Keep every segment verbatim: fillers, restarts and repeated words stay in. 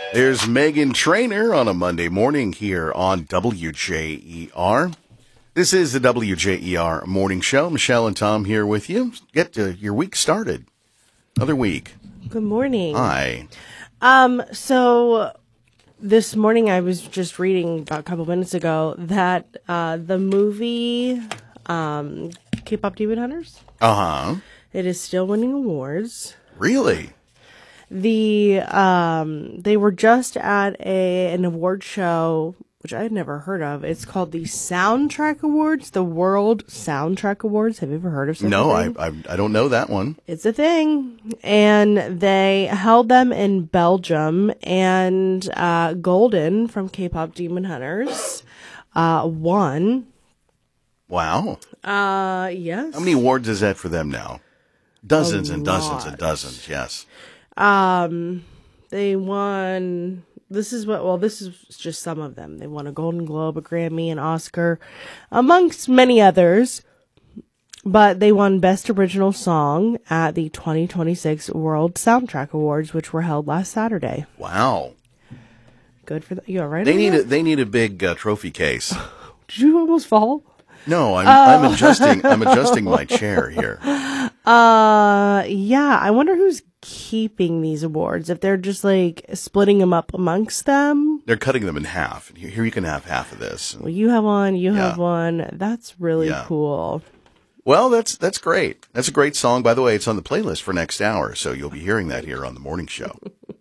There's Megan Trainor on a Monday morning here on W J E R. This is the W J E R Morning Show. Michelle and Tom here with you. Get uh, your week started. Another week. Good morning. Hi. Um, so this morning I was just reading about a couple minutes ago that uh, the movie um, K-pop Demon Hunters, Uh-huh. it is still winning awards. Really? The um, they were just at a an award show, which I had never heard of. It's called the Soundtrack Awards, the World Soundtrack Awards. Have you ever heard of something? No, I, I I don't know that one. It's a thing. And they held them in Belgium, and uh, Golden from K-pop Demon Hunters uh, won. Wow. Uh, yes. How many awards is that for them now? Dozens A and dozens lot. and dozens, yes. Um, they won. This is what, well, this is just some of them. They won a Golden Globe, a Grammy, an Oscar, amongst many others. But they won Best Original Song at the twenty twenty-six World Soundtrack Awards, which were held last Saturday. Wow. Good for them. You all right? They over need there? a, they need a big uh, trophy case. Did you almost fall? No, I'm Oh. I'm adjusting I'm adjusting my chair here. Uh, yeah. I wonder who's keeping these awards. If they're just like splitting them up amongst them. They're cutting them in half. Here, here you can have half of this. Well, you have one. You Yeah. have one. That's really Yeah. cool. Well, that's that's great. That's a great song. By the way, it's on the playlist for next hour, so you'll be hearing that here on the morning show.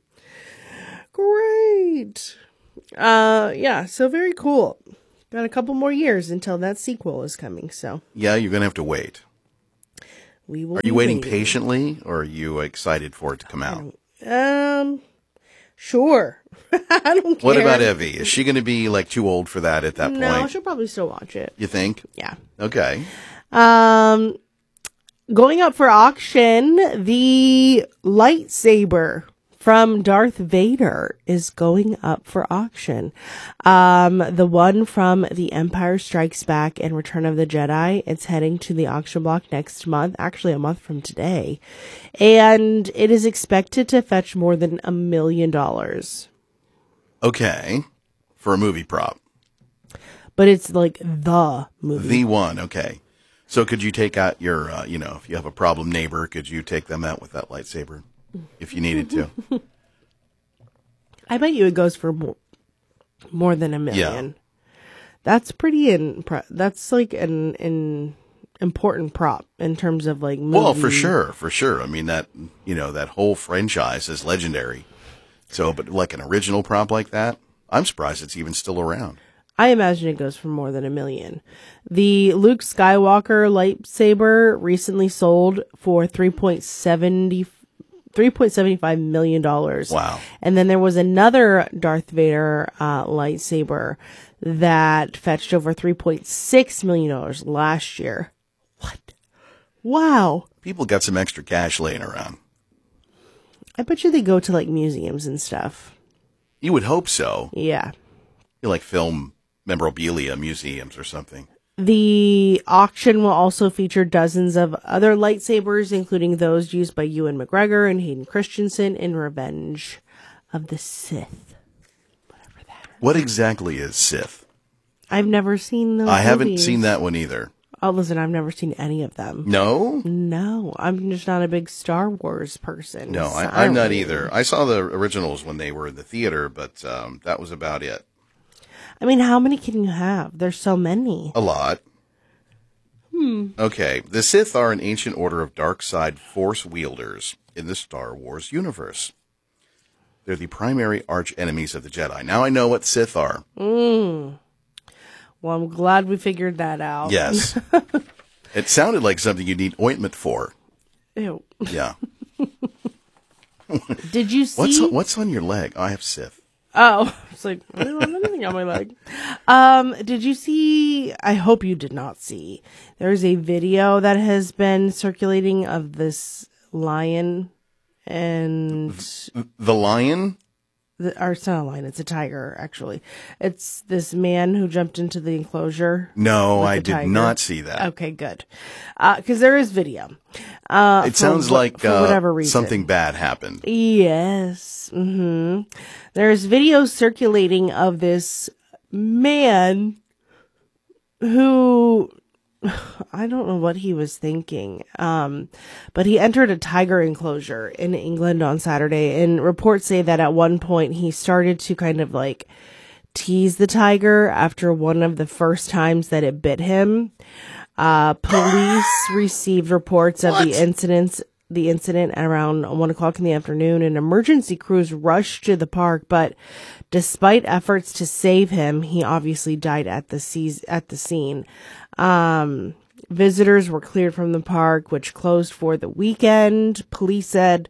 Great. Uh, yeah. So very cool. Got a couple more years until that sequel is coming. So Yeah, you're going to have to wait. we will. Are you be waiting patiently, or are you excited for it to come out? Um, sure. I don't care. What about Evie? Is she going to be like too old for that at that No, point? she'll probably still watch it. You think? Yeah. Okay. Um, going up for auction, the lightsaber from Darth Vader is going up for auction. Um, the one from The Empire Strikes Back and Return of the Jedi, it's heading to the auction block next month, actually a month from today. And it is expected to fetch more than a million dollars. Okay. For a movie prop. But it's like the movie. The one. Okay. So could you take out your, uh, you know, if you have a problem neighbor, could you take them out with that lightsaber if you needed to? I bet you it goes for more, more than a million. That's pretty in. That's like an an important prop in terms of like movie. Well, for sure, for sure. I mean that you know that whole franchise is legendary. So, but like an original prop like that, I'm surprised it's even still around. I imagine it goes for more than a million. The Luke Skywalker lightsaber recently sold for three point seventy. three point seven five million dollars. Wow. And then there was another Darth Vader uh, lightsaber that fetched over three point six million dollars last year. What? Wow. People got some extra cash laying around. I bet you they go to like museums and stuff. You would hope so. Yeah. You like film memorabilia museums or something. The auction will also feature dozens of other lightsabers, including those used by Ewan McGregor and Hayden Christensen in Revenge of the Sith. Whatever that is. What exactly is Sith? I've never seen those I haven't movies. seen that one either. Oh, listen, I've never seen any of them. No? No, I'm just not a big Star Wars person. No, I, I'm not Sorry. either. I saw the originals when they were in the theater, but um, that was about it. I mean, how many can you have? There's so many. A lot. Hmm. Okay. The Sith are an ancient order of dark side force wielders in the Star Wars universe. They're the primary arch enemies of the Jedi. Now I know what Sith are. Mm. Well, I'm glad we figured that out. Yes. It sounded like something you need ointment for. Ew. Yeah. Did you see? What's what's on your leg? I have Sith. Oh, it's like I don't have anything on my leg. Um, did you see? I hope you did not see. There's a video that has been circulating of this lion and The lion? The, or it's not a lion, it's a tiger, actually. It's this man who jumped into the enclosure. No, I the did tiger. not see that. Okay, good. Because there is video. Uh, it for sounds wh- like for uh, whatever reason. something bad happened. Yes. Mm-hmm. There's video circulating of this man who, I don't know what he was thinking, um, but he entered a tiger enclosure in England on Saturday, and reports say that at one point he started to kind of like tease the tiger after one of the first times that it bit him. Uh, police received reports of What? the incidents. The incident around one o'clock in the afternoon, and emergency crews rushed to the park, but despite efforts to save him, he obviously died at the seas- at the scene. Um, visitors were cleared from the park, which closed for the weekend. Police said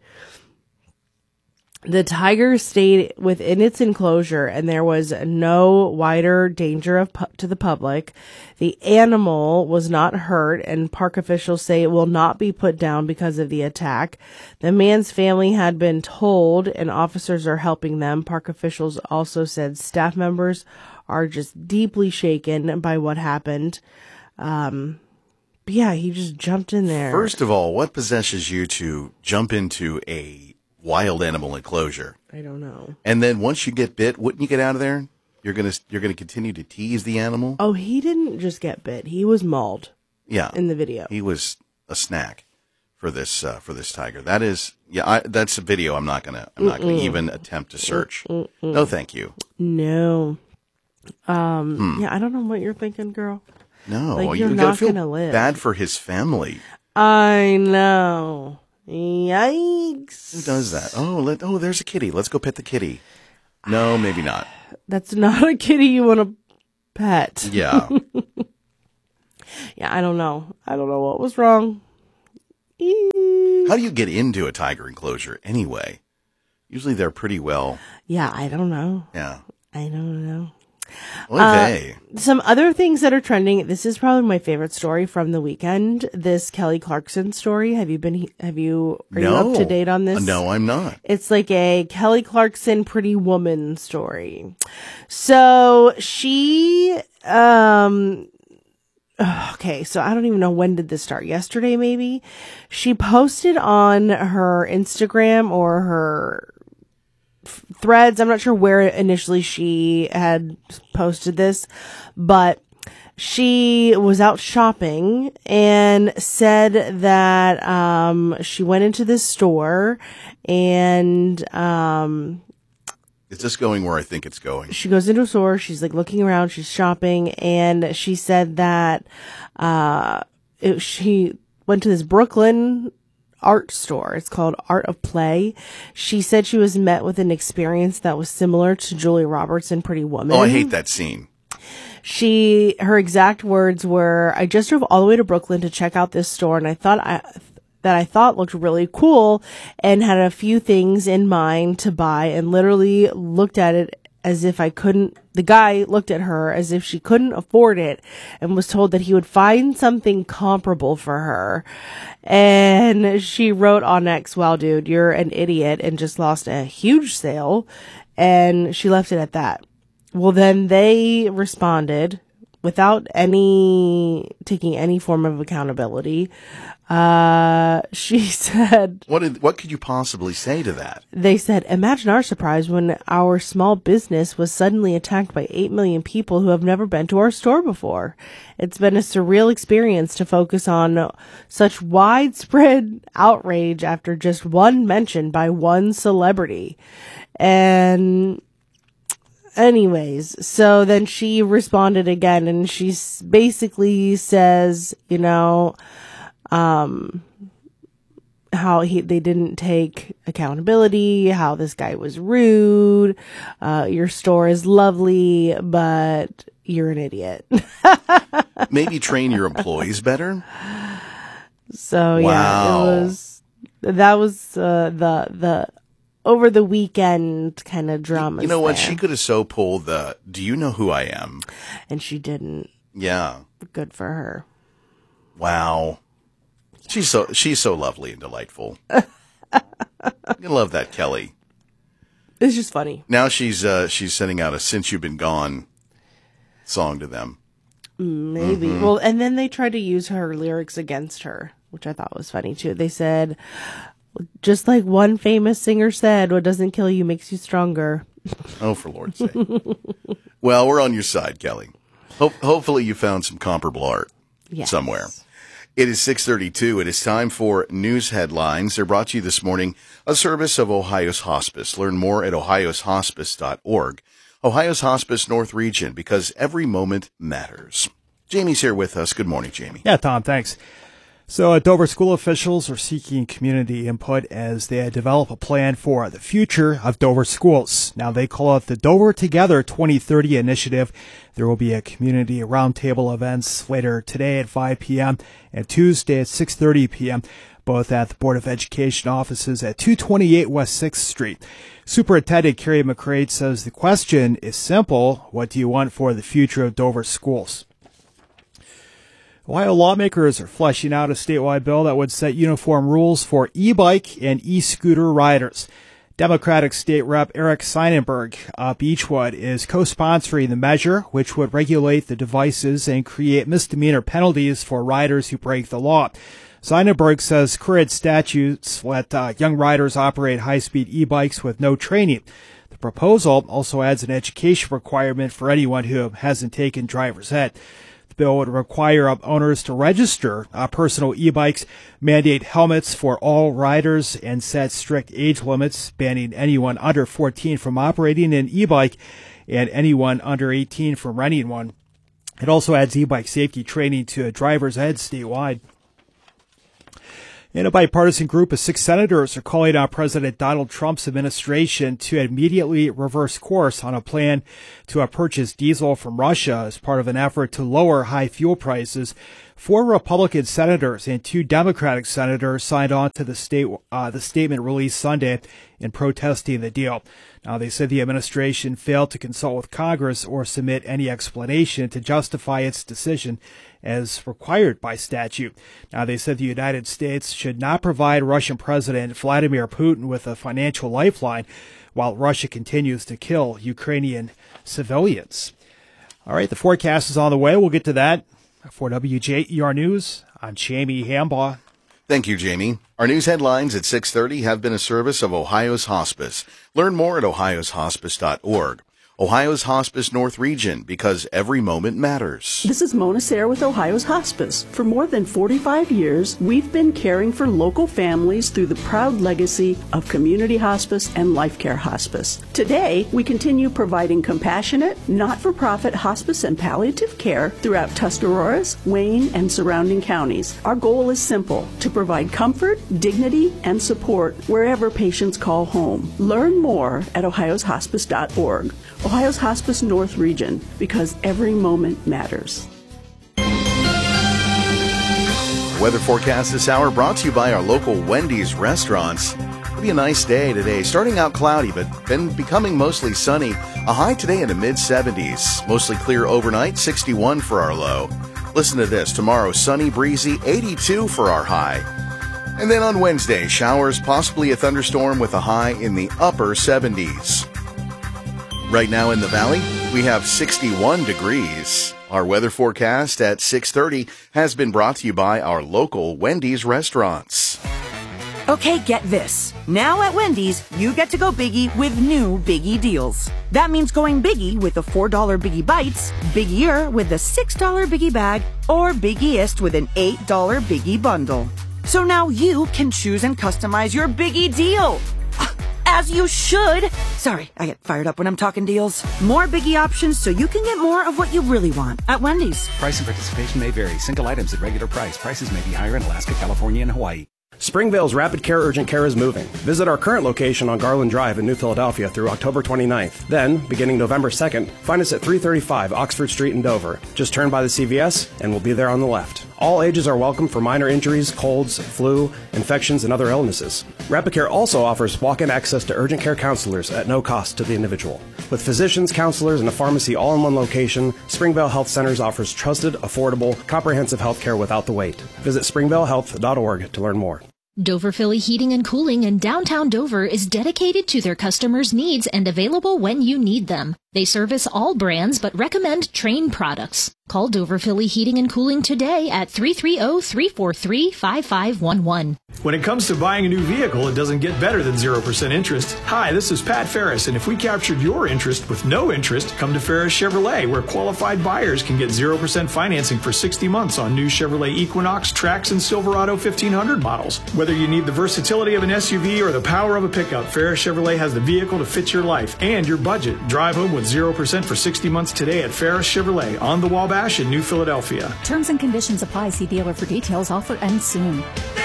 the tiger stayed within its enclosure and there was no wider danger of pu- to the public. The animal was not hurt, and park officials say it will not be put down because of the attack. The man's family had been told, and officers are helping them. Park officials also said staff members are just deeply shaken by what happened. Um, but yeah, he just jumped in there. First of all, what possesses you to jump into a wild animal enclosure? I don't know. And then once you get bit, wouldn't you get out of there? You're gonna you're gonna continue to tease the animal. Oh, he didn't just get bit. He was mauled. Yeah, in the video, he was a snack for this uh, for this tiger. That is, yeah, I, that's a video. I'm not gonna I'm not gonna even attempt to search. Mm-mm. No, thank you. No. Um. Hmm. Yeah, I don't know what you're thinking, girl. No, like, you're you're gonna not feel gonna live. bad for his family. I know. Yikes! Who does that? Oh, let oh, there's a kitty. Let's go pet the kitty. No, maybe not. That's not a kitty you want to pet. Yeah. Yeah, I don't know. I don't know what was wrong. How do you get into a tiger enclosure anyway? Usually they're pretty well. Yeah, I don't know. Yeah. I don't know. Uh, some other things that are trending. This is probably my favorite story from the weekend. This Kelly Clarkson story. Have you been, have you, are no. you up to date on this? No, I'm not. It's like a Kelly Clarkson Pretty Woman story. So she, um, okay, so I don't even know when did this start. Yesterday, maybe. She posted on her Instagram or her Threads. I'm not sure where initially she had posted this, but she was out shopping and said that um, she went into this store and um, is this going where I think it's going? She goes into a store. She's like looking around. She's shopping, and she said that uh, it, she went to this Brooklyn art store. It's called Art of Play. She said she was met with an experience that was similar to Julia Roberts in Pretty Woman. Oh, I hate that scene. She, her exact words were, "I just drove all the way to Brooklyn to check out this store, and I thought I, that I thought looked really cool and had a few things in mind to buy, and literally looked at it as if I couldn't, the guy looked at her as if she couldn't afford it and was told that he would find something comparable for her." And she wrote on X, "Wow, dude, you're an idiot and just lost a huge sale." And she left it at that. Well, then they responded without any, taking any form of accountability. Uh, she said, what did, what could you possibly say to that? They said, "Imagine our surprise when our small business was suddenly attacked by eight million people who have never been to our store before. It's been a surreal experience to focus on such widespread outrage after just one mention by one celebrity." And anyways, so then she responded again, and she basically says, you know, um, how he, they didn't take accountability, how this guy was rude, uh, your store is lovely, but you're an idiot. Maybe train your employees better. So wow. yeah, it was, that was, uh, the, the, over the weekend kind of drama. You know what? There. She could have so pulled the, "Do you know who I am?" And she didn't. Yeah. Good for her. Wow. She's so she's so lovely and delightful. I love that Kelly. It's just funny. Now she's uh, she's sending out a "Since You've Been Gone" song to them. Maybe. Mm-hmm. Well, and then they tried to use her lyrics against her, which I thought was funny too. They said, just like one famous singer said, what doesn't kill you makes you stronger. Oh, for Lord's sake. Well, we're on your side, Kelly. Ho- hopefully you found some comparable art yes. somewhere. It is six thirty-two. It is time for news headlines. They're brought to you this morning, a service of Ohio's Hospice. Learn more at ohio's hospice dot org. Ohio's Hospice North Region, because every moment matters. Jamie's here with us. Good morning, Jamie. Yeah, Tom, thanks. So uh, Dover school officials are seeking community input as they develop a plan for the future of Dover schools. Now, they call it the Dover Together twenty thirty initiative. There will be a community roundtable events later today at five p.m. and Tuesday at six thirty p.m., both at the Board of Education offices at two twenty-eight West sixth Street. Superintendent Carrie McCrae says the question is simple. What do you want for the future of Dover schools? Ohio lawmakers are fleshing out a statewide bill that would set uniform rules for e-bike and e-scooter riders. Democratic State Rep Eric Seidenberg of Beechwood is co-sponsoring the measure, which would regulate the devices and create misdemeanor penalties for riders who break the law. Seidenberg says current statutes let uh, young riders operate high-speed e-bikes with no training. The proposal also adds an education requirement for anyone who hasn't taken driver's ed. The bill would require owners to register uh, personal e-bikes, mandate helmets for all riders, and set strict age limits, banning anyone under fourteen from operating an e-bike and anyone under eighteen from renting one. It also adds e-bike safety training to driver's ed statewide. And a bipartisan group of six senators are calling on President Donald Trump's administration to immediately reverse course on a plan to uh, purchase diesel from Russia as part of an effort to lower high fuel prices. Four Republican senators and two Democratic senators signed on to the state uh, the statement released Sunday in protesting the deal. Now, they said the administration failed to consult with Congress or submit any explanation to justify its decision as required by statute. Now, they said the United States should not provide Russian President Vladimir Putin with a financial lifeline while Russia continues to kill Ukrainian civilians. All right, the forecast is on the way. We'll get to that. For W J E R News, I'm Jamie Hambaugh. Thank you, Jamie. Our news headlines at six thirty have been a service of Ohio's Hospice. Learn more at ohio's hospice dot org. Ohio's Hospice North Region, because every moment matters. This is Mona Sayre with Ohio's Hospice. For more than forty-five years, we've been caring for local families through the proud legacy of community hospice and life care hospice. Today, we continue providing compassionate, not-for-profit hospice and palliative care throughout Tuscaroras, Wayne, and surrounding counties. Our goal is simple: to provide comfort, dignity, and support wherever patients call home. Learn more at ohio's hospice dot org. Ohio's Hospice North Region, because every moment matters. Weather forecast this hour brought to you by our local Wendy's restaurants. It'll be a nice day today, starting out cloudy, but then becoming mostly sunny. A high today in the mid seventies. Mostly clear overnight, sixty-one for our low. Listen to this. Tomorrow, sunny, breezy, eighty-two for our high. And then on Wednesday, showers, possibly a thunderstorm with a high in the upper seventies. Right now in the valley, we have sixty-one degrees. Our weather forecast at six thirty has been brought to you by our local Wendy's restaurants. Okay, get this. Now at Wendy's, you get to go biggie with new Biggie deals. That means going biggie with the four dollar Biggie Bites, biggier with the six dollar Biggie Bag, or biggiest with an eight dollar Biggie Bundle. So now you can choose and customize your Biggie deal. As you should. Sorry, I get fired up when I'm talking deals. More Biggie options so you can get more of what you really want at Wendy's. Price and participation may vary. Single items at regular price. Prices may be higher in Alaska, California, and Hawaii. Springvale's Rapid Care Urgent Care is moving. Visit our current location on Garland Drive in New Philadelphia through October twenty-ninth. Then, beginning November second, find us at three thirty-five Oxford Street in Dover. Just turn by the C V S and we'll be there on the left. All ages are welcome for minor injuries, colds, flu, infections, and other illnesses. Rapid Care also offers walk-in access to urgent care counselors at no cost to the individual. With physicians, counselors, and a pharmacy all in one location, Springvale Health Centers offers trusted, affordable, comprehensive health care without the wait. Visit springvale health dot org to learn more. Dover Philly Heating and Cooling in downtown Dover is dedicated to their customers' needs and available when you need them. They service all brands but recommend Trane products. Call Dover Philly Heating and Cooling today at three three zero, three four three, five five one one. When it comes to buying a new vehicle, it doesn't get better than zero percent interest. Hi, this is Pat Ferris, and if we captured your interest with no interest, come to Ferris Chevrolet, where qualified buyers can get zero percent financing for sixty months on new Chevrolet Equinox, Trax, and Silverado fifteen hundred models. Whether you need the versatility of an S U V or the power of a pickup, Ferris Chevrolet has the vehicle to fit your life and your budget. Drive home with zero percent for sixty months today at Ferris Chevrolet on the Wabash in New Philadelphia. Terms and conditions apply. See dealer for details. Offer ends soon.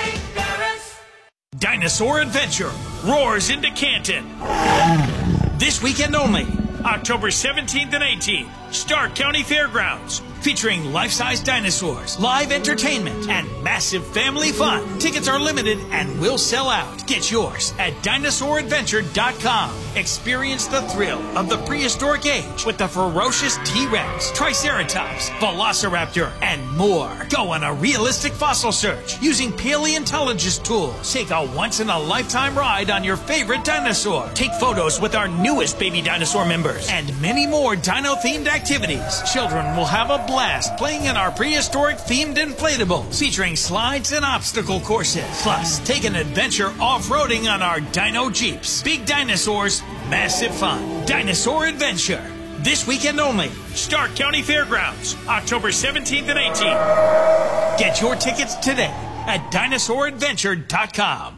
Dinosaur Adventure roars into Canton. This weekend only, October seventeenth and eighteenth, Stark County Fairgrounds. Featuring life-size dinosaurs, live entertainment, and massive family fun. Tickets are limited and will sell out. Get yours at dinosaur adventure dot com. Experience the thrill of the prehistoric age with the ferocious T-Rex, Triceratops, Velociraptor, and more. Go on a realistic fossil search using paleontologist tools. Take a once-in-a-lifetime ride on your favorite dinosaur. Take photos with our newest baby dinosaur members. And many more dino-themed activities. Children will have a blast playing in our prehistoric themed inflatables featuring slides and obstacle courses. Plus, take an adventure off-roading on our Dino Jeeps. Big dinosaurs, massive fun. Dinosaur Adventure. This weekend only. Stark County Fairgrounds, October seventeenth and eighteenth. Get your tickets today at dinosaur adventure dot com.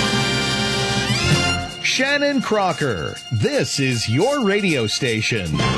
Shannon Crocker, this is your radio station.